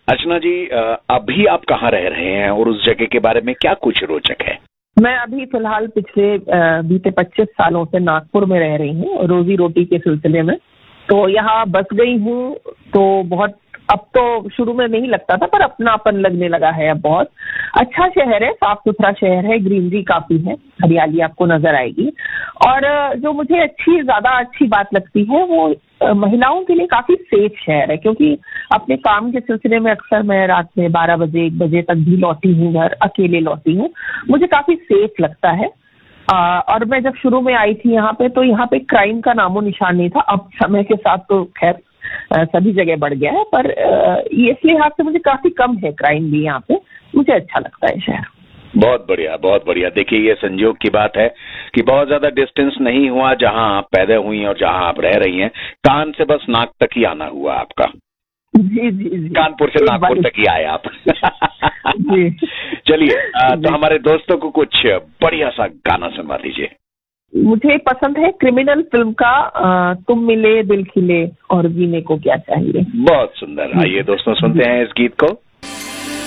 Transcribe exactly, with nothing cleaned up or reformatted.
अर्चना जी, अभी आप कहाँ रह रहे हैं और उस जगह के बारे में क्या कुछ रोचक है? मैं अभी फिलहाल पिछले बीते पच्चीस सालों से नागपुर में रह रही हूँ रोजी रोटी के सिलसिले में। तो यहाँ बस गई हूँ तो बहुत, अब तो शुरू में नहीं लगता था पर अपनापन लगने लगा है। अब बहुत अच्छा शहर है, साफ सुथरा शहर है, ग्रीनरी काफी है, हरियाली आपको नजर आएगी। और जो मुझे अच्छी ज्यादा अच्छी बात लगती है वो महिलाओं के लिए काफी सेफ शहर है, क्योंकि अपने काम के सिलसिले में अक्सर मैं रात में बारह बजे एक बजे तक भी लौटी हूँ घर, अकेले लौटी हूँ, मुझे काफी सेफ लगता है। आ, और मैं जब शुरू में आई थी यहाँ पे तो यहाँ पे क्राइम का नामो निशान नहीं था। अब समय के साथ तो खैर सभी जगह बढ़ गया है, पर ये इस लिहाज से मुझे काफी कम है क्राइम भी यहाँ पे, मुझे अच्छा लगता है शहर। बहुत बढ़िया, बहुत बढ़िया। देखिए, ये संयोग की बात है कि बहुत ज्यादा डिस्टेंस नहीं हुआ जहां आप पैदा हुई और जहां आप रह रही हैं, कान से बस नाक तक ही आना हुआ आपका। जी जी जी, कानपुर से नागपुर तक ही आए आप। जी चलिए, तो हमारे दोस्तों को कुछ बढ़िया सा गाना सुनवा दीजिए। मुझे पसंद है क्रिमिनल फिल्म का आ, तुम मिले दिल खिले और जीने को क्या चाहिए। बहुत सुंदर। आइए दोस्तों, सुनते हैं इस गीत को।